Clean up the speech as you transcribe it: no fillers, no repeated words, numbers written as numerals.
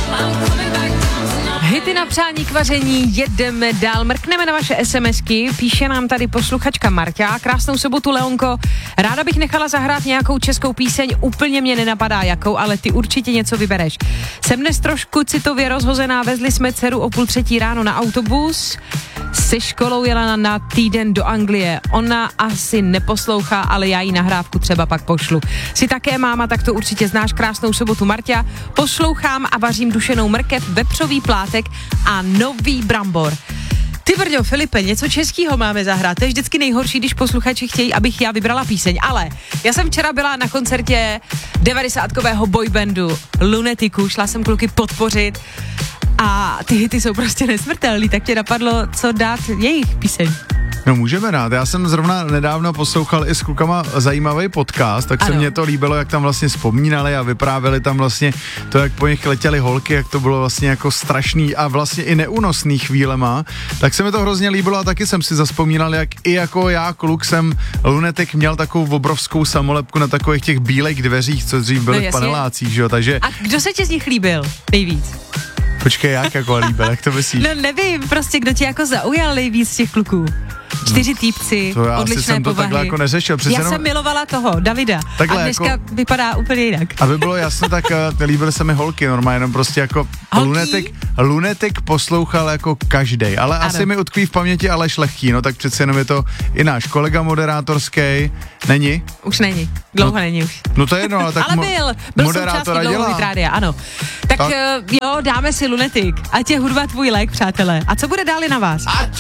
Hity na přání k vaření, jedeme dál, mrkneme na vaše SMSky, píše nám tady posluchačka Marta, krásnou sobotu Leonko, ráda bych nechala zahrát nějakou českou píseň, úplně mě nenapadá jakou, ale ty určitě něco vybereš. Jsem dnes trošku citově rozhozená, vezli jsme dceru o 2:30 ráno na autobus, se školou jela na týden do Anglie, ona asi neposlouchá, ale já jí nahrávku třeba pak pošlu. Jsi také máma, tak to určitě znáš, krásnou sobotu Marta, poslouchám a vařím dušenou mrkev, vepřový plátek a nový brambor. Ty brďo, Filipe, něco českýho máme zahrát. To je vždycky nejhorší, když posluchači chtějí, abych já vybrala píseň. Ale já jsem včera byla na koncertě 90kového boybandu Lunetiku, šla jsem kluky podpořit a ty hity jsou prostě nesmrtelný, tak tě napadlo, co dát jejich píseň. No můžeme dát, já jsem zrovna nedávno poslouchal i s klukama zajímavý podcast, tak se mně to líbilo, jak tam vlastně vzpomínali a vyprávěli tam vlastně to, jak po nich letěly holky, jak to bylo vlastně jako strašný a vlastně i neúnosný chvílema, tak se mi to hrozně líbilo a taky jsem si zazpomínal, jak i jako já kluk jsem Lunetek měl takovou obrovskou samolepku na takových těch bílých dveřích, co dřív byly v panelácích, že jo, takže... A kdo se ti z nich líbil nejvíc? Počkej, jak jako líbil, jak to myslíš? No nevím, prostě kdo tě jako zaujal nejvíc z těch kluků. 4 týpci, to já odlišné jsem to povahy. takhle jako neřešil. Já jsem milovala toho, Davida. Takhle a dneska jako, vypadá úplně jinak. Aby bylo jasno, tak líbily se mi holky normálně, jenom prostě jako Lunetek poslouchal jako každej, ale ano. Asi mi utkví v paměti Aleš Lehký, no tak přece jenom je to i náš kolega moderátorský. Není? Už není, dlouho není už. No to je jedno, ale tak ale byl moderátora dělá. Rádia, ano. Tak jo, dáme si Lunetik, ať je hudba tvůj lék, přátelé. A co bude dále na vás?